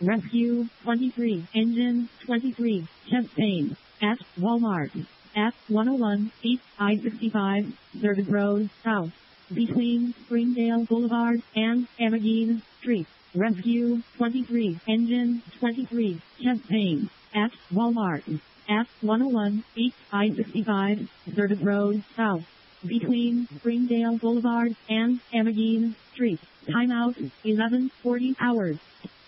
Rescue 23, Engine 23, chest pain. At Walmart. At 101 East I-65, Service Road South. Between Springdale Boulevard and Amagine Street. Rescue 23, Engine 23, chest pain. At Walmart. At 101 East I-65, Service Road South. Between Springdale Boulevard and Amagine Street. Timeout 11:40 hours.